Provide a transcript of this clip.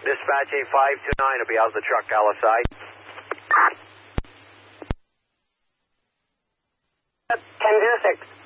Dispatching 529 will be out of the truck, LSI. 10-6.